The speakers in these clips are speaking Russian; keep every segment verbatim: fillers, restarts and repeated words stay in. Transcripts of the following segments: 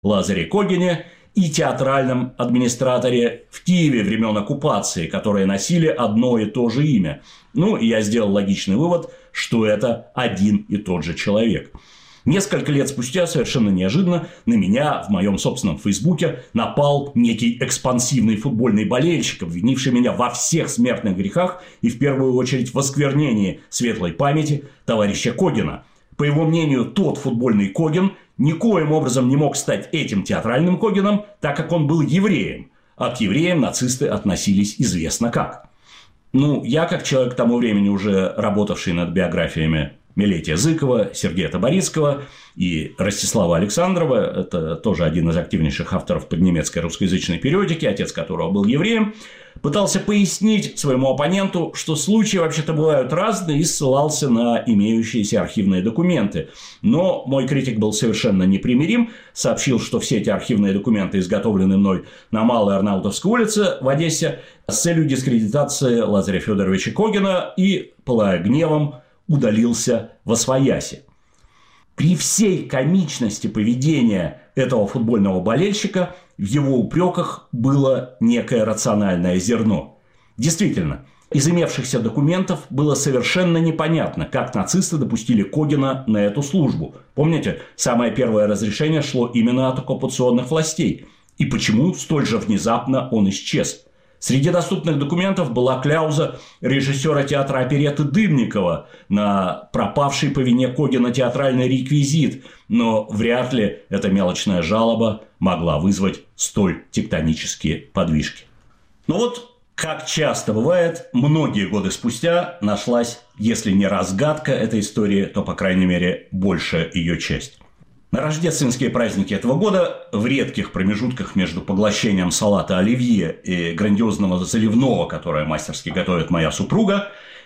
Лазаре Когине и театральном администраторе в Киеве времен оккупации, которые носили одно и то же имя. Ну, и я сделал логичный вывод, что это один и тот же человек. Несколько лет спустя, совершенно неожиданно, на меня в моем собственном фейсбуке напал некий экспансивный футбольный болельщик, обвинивший меня во всех смертных грехах и в первую очередь в осквернении светлой памяти товарища Когина. По его мнению, тот футбольный Когин никоим образом не мог стать этим театральным Когином, так как он был евреем, а к евреям нацисты относились известно как. Ну, я, как человек к тому времени, уже работавший над биографиями Милетия Зыкова, Сергея Таборицкого и Ростислава Александрова, это тоже один из активнейших авторов поднемецкой русскоязычной периодики, отец которого был евреем, пытался пояснить своему оппоненту, что случаи вообще-то бывают разные, и ссылался на имеющиеся архивные документы. Но мой критик был совершенно непримирим, сообщил, что все эти архивные документы изготовлены мной на Малой Арнаутовской улице в Одессе с целью дискредитации Лазаря Федоровича Когина, и, пылая гневом, удалился восвояси. При всей комичности поведения этого футбольного болельщика в его упреках было некое рациональное зерно. Действительно, из имевшихся документов было совершенно непонятно, как нацисты допустили Когина на эту службу. Помните, самое первое разрешение шло именно от оккупационных властей. И почему столь же внезапно он исчез? Среди доступных документов была кляуза режиссера театра оперетты Дымникова на пропавший по вине Когина театральный реквизит, но вряд ли эта мелочная жалоба могла вызвать столь тектонические подвижки. Но вот, как часто бывает, многие годы спустя нашлась, если не разгадка этой истории, то, по крайней мере, большая ее часть. На рождественские праздники этого года, в редких промежутках между поглощением салата оливье и грандиозного заливного, которое мастерски готовит моя супруга,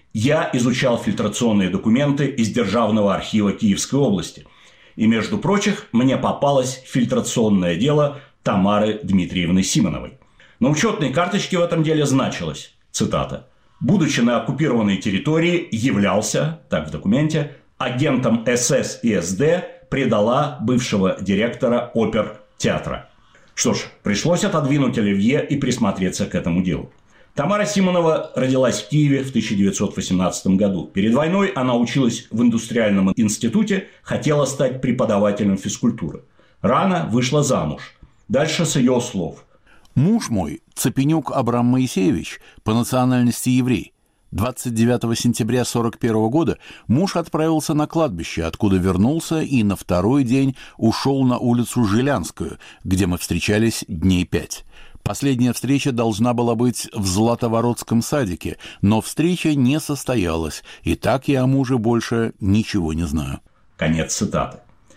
я изучал фильтрационные документы из Державного архива Киевской области. И, между прочих, мне попалось фильтрационное дело Тамары Дмитриевны Симоновой. На учетной карточке в этом деле значилось, цитата, «будучи на оккупированной территории, являлся, так в документе, агентом СС и СД, предала бывшего директора опертеатра». Что ж, пришлось отодвинуть оливье и присмотреться к этому делу. Тамара Симонова родилась в Киеве в тысяча девятьсот восемнадцатом году. Перед войной она училась в индустриальном институте, хотела стать преподавателем физкультуры. Рано вышла замуж. Дальше с ее слов. «Муж мой, Цепенюк Абрам Моисеевич, по национальности еврей. двадцать девятого сентября сорок первого года муж отправился на кладбище, откуда вернулся и на второй день ушел на улицу Жилянскую, где мы встречались дней пять. Последняя встреча должна была быть в Златоворотском садике, но встреча не состоялась, и так я о муже больше ничего не знаю». Конец цитаты.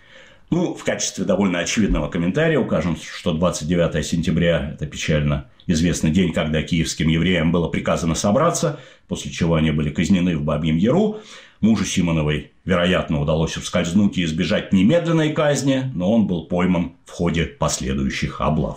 Ну, в качестве довольно очевидного комментария укажем, что двадцать девятого сентября – это печально известный день, когда киевским евреям было приказано собраться, после чего они были казнены в Бабьем Яру. Мужу Симоновой, вероятно, удалось ускользнуть и избежать немедленной казни, но он был пойман в ходе последующих облав.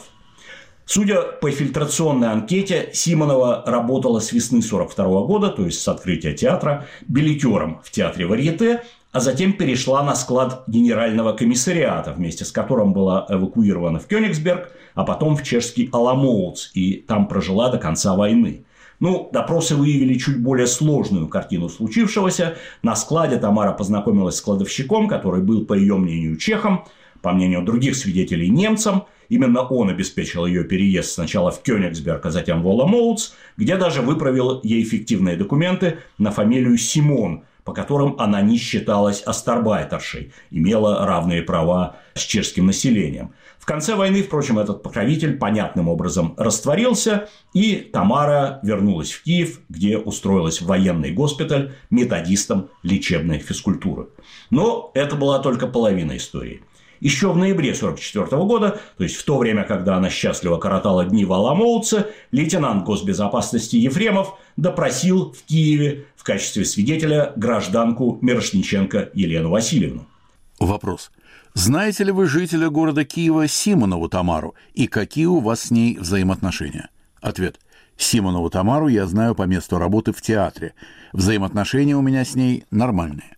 Судя по фильтрационной анкете, Симонова работала с весны сорок второго года, то есть с открытия театра, билетером в театре Варьете, а затем перешла на склад генерального комиссариата, вместе с которым была эвакуирована в Кёнигсберг, а потом в чешский Аламоуц, и там прожила до конца войны. Ну, допросы выявили чуть более сложную картину случившегося. На складе Тамара познакомилась с кладовщиком, который был, по ее мнению, чехом, по мнению других свидетелей, немцем. Именно он обеспечил ее переезд сначала в Кёнигсберг, а затем в Аламоуц, где даже выправил ей фиктивные документы на фамилию Симон, по которым она не считалась астарбайтершей, имела равные права с чешским населением. В конце войны, впрочем, этот покровитель понятным образом растворился, и Тамара вернулась в Киев, где устроилась в военный госпиталь методистом лечебной физкультуры. Но это была только половина истории. Еще в ноябре сорок четвёртого года, то есть в то время, когда она счастливо коротала дни в Аламоуце, лейтенант госбезопасности Ефремов допросил в Киеве в качестве свидетеля гражданку Мирошниченко Елену Васильевну. Вопрос. Знаете ли вы жителя города Киева Симонову Тамару и какие у вас с ней взаимоотношения? Ответ. Симонову Тамару я знаю по месту работы в театре. Взаимоотношения у меня с ней нормальные.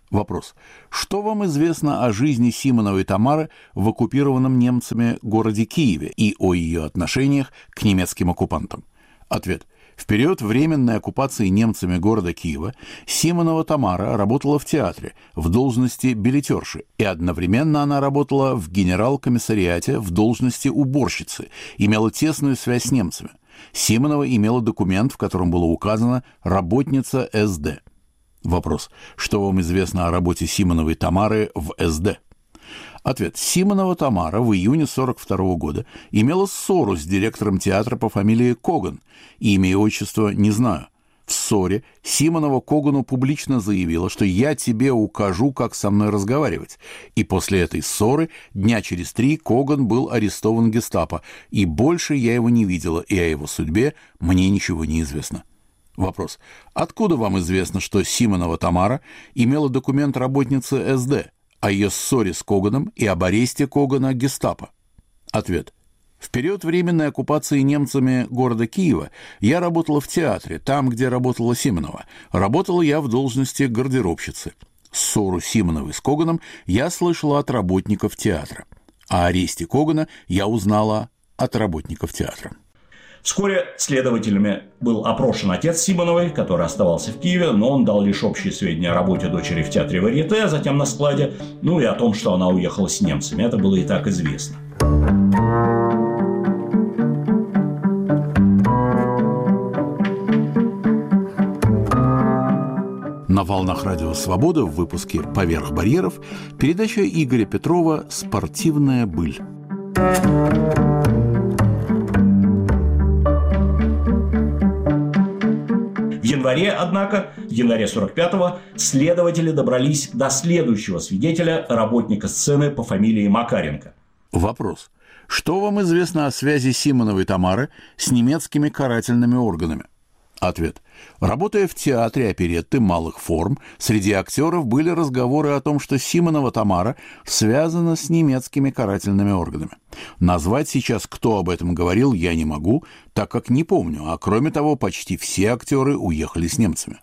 Вопрос. Что вам известно о жизни Симоновой Тамары в оккупированном немцами городе Киеве и о ее отношениях к немецким оккупантам? Ответ. В период временной оккупации немцами города Киева Симонова Тамара работала в театре в должности билетерши, и одновременно она работала в генерал-комиссариате в должности уборщицы, имела тесную связь с немцами. Симонова имела документ, в котором было указано «работница эс дэ». Вопрос. Что вам известно о работе Симоновой Тамары в эс дэ? Ответ. Симонова Тамара в июне сорок второго года имела ссору с директором театра по фамилии Коган. Имя и отчество не знаю. В ссоре Симонова Когану публично заявила, что «я тебе укажу, как со мной разговаривать». И после этой ссоры дня через три Коган был арестован гестапо, и больше я его не видела, и о его судьбе мне ничего не известно. Вопрос. Откуда вам известно, что Симонова Тамара имела документ работницы эс дэ, о ее ссоре с Коганом и об аресте Когана гестапо? Ответ. В период временной оккупации немцами города Киева я работала в театре, там, где работала Симонова. Работала я в должности гардеробщицы. Ссору Симоновой с Коганом я слышала от работников театра. О аресте Когана я узнала от работников театра. Вскоре следователями был опрошен отец Симоновой, который оставался в Киеве, но он дал лишь общие сведения о работе дочери в театре Варьете, а затем на складе, ну и о том, что она уехала с немцами. Это было и так известно. На волнах радио «Свобода» в выпуске «Поверх барьеров» передача Игоря Петрова «Спортивная быль». В январе, однако, в январе сорок пятого следователи добрались до следующего свидетеля, работника сцены по фамилии Макаренко. Вопрос. Что вам известно о связи Симоновой Тамары с немецкими карательными органами? Ответ. Работая в театре оперетты малых форм, среди актеров были разговоры о том, что Симонова Тамара связана с немецкими карательными органами. Назвать сейчас, кто об этом говорил, я не могу, так как не помню, а кроме того, почти все актеры уехали с немцами.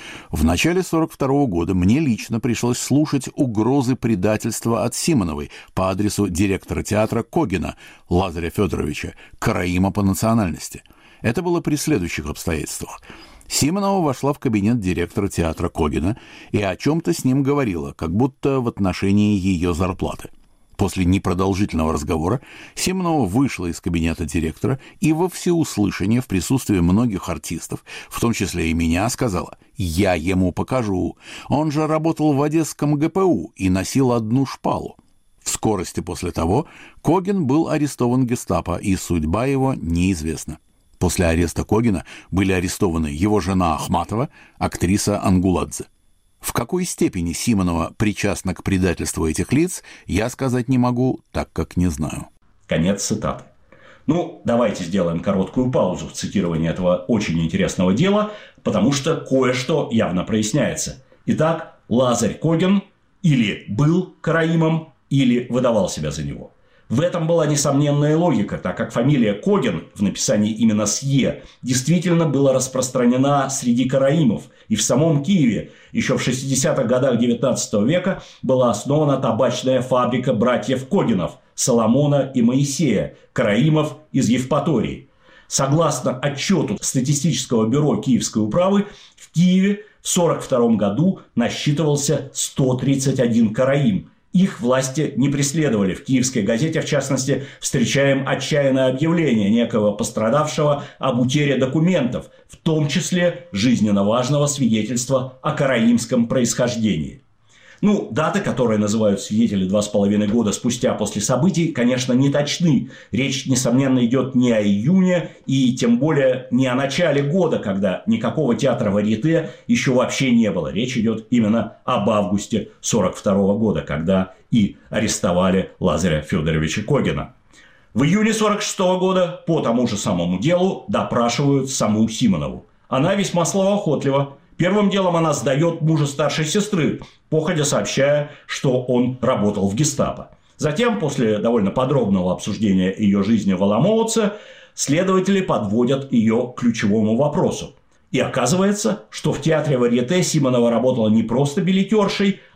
В начале сорок второго года мне лично пришлось слушать угрозы предательства от Симоновой по адресу директора театра Когена Лазаря Федоровича, караима по национальности. Это было при следующих обстоятельствах. Симонова вошла в кабинет директора театра Когена и о чем-то с ним говорила, как будто в отношении ее зарплаты. После непродолжительного разговора Симонова вышла из кабинета директора и во всеуслышание в присутствии многих артистов, в том числе и меня, сказала: «Я ему покажу. Он же работал в Одесском гэ пэ у и носил одну шпалу». В скорости после того Коген был арестован гестапо, и судьба его неизвестна. После ареста Когена были арестованы его жена Ахматова, актриса Ангуладзе. В какой степени Симонова причастна к предательству этих лиц, я сказать не могу, так как не знаю. Конец цитаты. Ну, давайте сделаем короткую паузу в цитировании этого очень интересного дела, потому что кое-что явно проясняется. Итак, Лазарь Коген или был караимом, или выдавал себя за него. В этом была несомненная логика, так как фамилия Коген в написании именно с «е» действительно была распространена среди караимов, и в самом Киеве еще в шестидесятых годах девятнадцатого века была основана табачная фабрика братьев Когенов Соломона и Моисея, караимов из Евпатории. Согласно отчету статистического бюро Киевской управы, в Киеве в сорок втором году насчитывался сто тридцать один караим. Их власти не преследовали. В «Киевской газете», в частности, встречаем отчаянное объявление некого пострадавшего об утере документов, в том числе жизненно важного свидетельства о караимском происхождении. Ну, даты, которые называют свидетели два с половиной года спустя после событий, конечно, не точны. Речь, несомненно, идет не о июне и тем более не о начале года, когда никакого театра Варьете еще вообще не было. Речь идет именно об августе сорок второго года, когда и арестовали Лазаря Федоровича Когена. В июне сорок шестого года по тому же самому делу допрашивают саму Симонову. Она весьма словоохотлива. Первым делом она сдает мужа старшей сестры, походя сообщая, что он работал в гестапо. Затем, после довольно подробного обсуждения ее жизни в Оломоуце, следователи подводят ее к ключевому вопросу. И оказывается, что в театре Варьете Симонова работала не просто билетершей,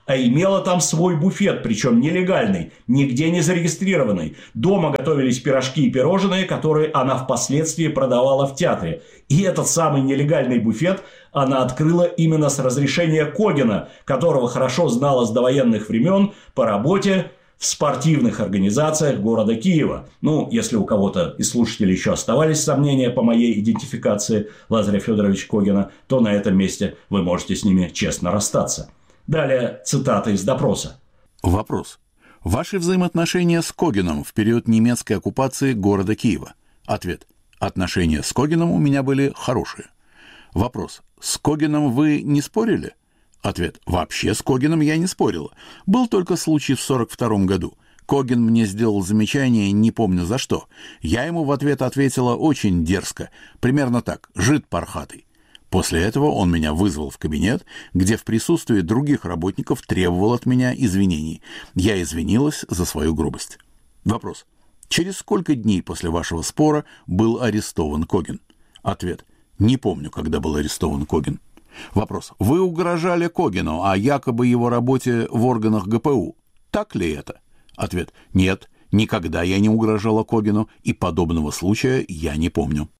а имела там свой буфет, причем нелегальный, нигде не зарегистрированный. Дома готовились пирожки и пирожные, которые она впоследствии продавала в театре. И этот самый нелегальный буфет она открыла именно с разрешения Когена, которого хорошо знала с довоенных времен по работе в спортивных организациях города Киева. Ну, если у кого-то из слушателей еще оставались сомнения по моей идентификации Лазаря Федоровича Когена, то на этом месте вы можете с ними честно расстаться. Далее цитата из допроса. Вопрос. Ваши взаимоотношения с Когеном в период немецкой оккупации города Киева? Ответ. Отношения с Когеном у меня были хорошие. Вопрос. С Когеном вы не спорили? Ответ. Вообще с Когеном я не спорила. Был только случай в сорок втором году. Коген мне сделал замечание, не помню за что. Я ему в ответ ответила очень дерзко. Примерно так. Жид пархатый. После этого он меня вызвал в кабинет, где в присутствии других работников требовал от меня извинений. Я извинилась за свою грубость. Вопрос. Через сколько дней после вашего спора был арестован Коген? Ответ. Не помню, когда был арестован Коген. Вопрос. Вы угрожали Когену о якобы его работе в органах ГПУ. Так ли это? Ответ. Нет, никогда я не угрожала Когену, и подобного случая я не помню.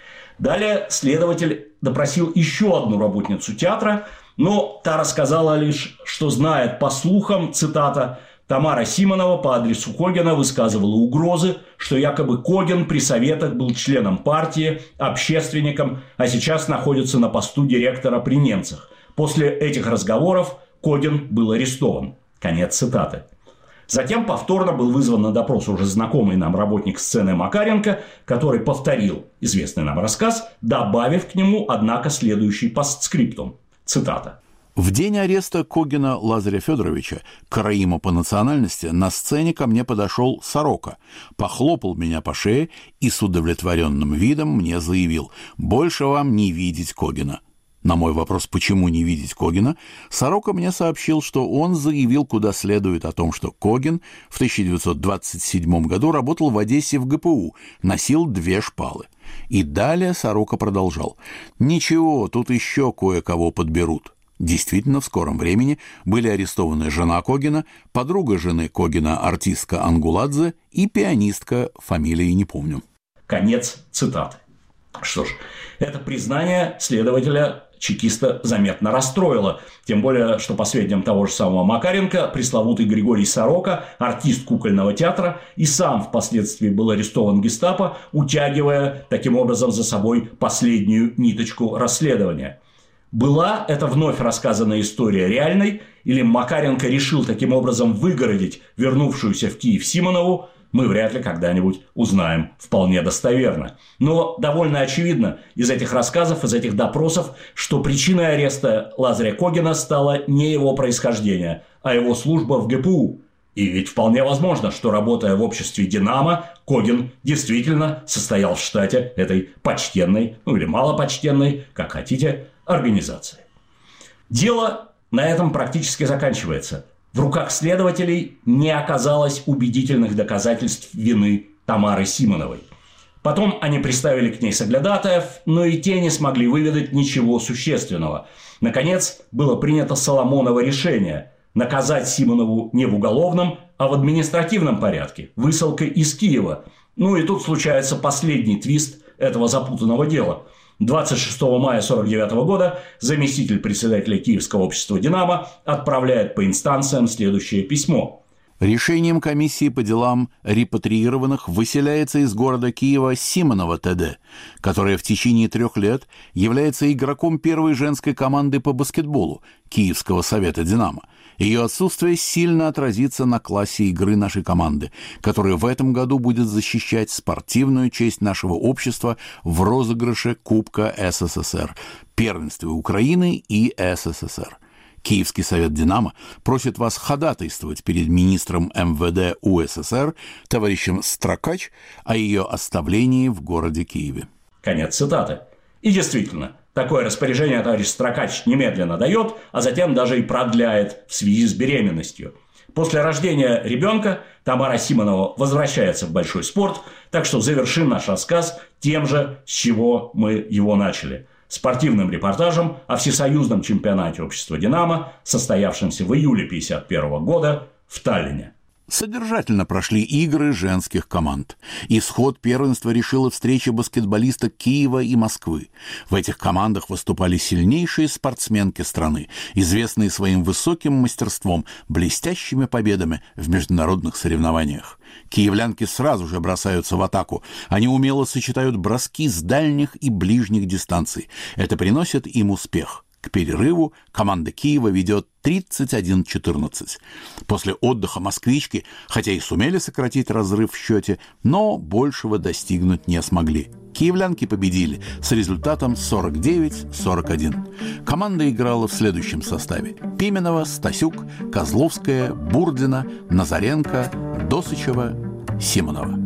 Далее следователь допросил еще одну работницу театра, но та рассказала лишь, что знает по слухам, цитата, Тамара Симонова по адресу Когена высказывала угрозы, что якобы Коген при советах был членом партии, общественником, а сейчас находится на посту директора при немцах. После этих разговоров Коген был арестован. Конец цитаты. Затем повторно был вызван на допрос уже знакомый нам работник сцены Макаренко, который повторил известный нам рассказ, добавив к нему, однако, следующий постскриптум. Цитата. В день ареста Когена Лазаря Федоровича, караима по национальности, на сцене ко мне подошел Сорока, похлопал меня по шее и с удовлетворенным видом мне заявил: «Больше вам не видеть Когена». На мой вопрос, почему не видеть Когена, Сорока мне сообщил, что он заявил куда следует о том, что Коген в тысяча девятьсот двадцать седьмом году работал в Одессе в ГПУ, носил две шпалы. И далее Сорока продолжал: «Ничего, тут еще кое-кого подберут». Действительно, в скором времени были арестованы жена Когена, подруга жены Когена, артистка Ангуладзе, и пианистка, фамилии не помню. Конец цитаты. Что ж, это признание следователя чекиста заметно расстроило. Тем более, что по сведениям того же самого Макаренко, пресловутый Григорий Сорока, артист кукольного театра, и сам впоследствии был арестован гестапо, утягивая таким образом за собой последнюю ниточку расследования. Была эта вновь рассказанная история реальной, или Макаренко решил таким образом выгородить вернувшуюся в Киев Симонову, мы вряд ли когда-нибудь узнаем вполне достоверно. Но довольно очевидно из этих рассказов, из этих допросов, что причиной ареста Лазаря Когена стало не его происхождение, а его служба в ГПУ. И ведь вполне возможно, что, работая в обществе «Динамо», Коген действительно состоял в штате этой почтенной, ну или малопочтенной, как хотите, организации. Дело на этом практически заканчивается. В руках следователей не оказалось убедительных доказательств вины Тамары Симоновой. Потом они приставили к ней соглядатаев, но и те не смогли выведать ничего существенного. Наконец, было принято Соломоново решение – наказать Симонову не в уголовном, а в административном порядке, высылкой из Киева. Ну и тут случается последний твист этого запутанного дела. двадцать шестого мая сорок девятого года заместитель председателя Киевского общества «Динамо» отправляет по инстанциям следующее письмо. Решением комиссии по делам репатриированных выселяется из города Киева Симонова ТД, которая в течение трех лет является игроком первой женской команды по баскетболу Киевского совета «Динамо». Ее отсутствие сильно отразится на классе игры нашей команды, которая в этом году будет защищать спортивную честь нашего общества в розыгрыше Кубка СССР, первенстве Украины и СССР. Киевский совет «Динамо» просит вас ходатайствовать перед министром МВД УССР товарищем Строкач о ее оставлении в городе Киеве. Конец цитаты. И действительно, такое распоряжение товарищ Строкач немедленно дает, а затем даже и продляет в связи с беременностью. После рождения ребенка Тамара Симонова возвращается в большой спорт, так что завершим наш рассказ тем же, с чего мы его начали. спортивным репортажем о всесоюзном чемпионате общества «Динамо», состоявшемся в июле тысяча девятьсот пятьдесят первого года в Таллине. Содержательно прошли игры женских команд. Исход первенства решила встреча баскетболисток Киева и Москвы. В этих командах выступали сильнейшие спортсменки страны, известные своим высоким мастерством, блестящими победами в международных соревнованиях. Киевлянки сразу же бросаются в атаку. Они умело сочетают броски с дальних и ближних дистанций. Это приносит им успех. К перерыву команда Киева ведет тридцать один четырнадцать. После отдыха москвички, хотя и сумели сократить разрыв в счете, но большего достигнуть не смогли. Киевлянки победили с результатом сорок девять сорок один. Команда играла в следующем составе: Пименова, Стасюк, Козловская, Бурдина, Назаренко, Досычева, Симонова.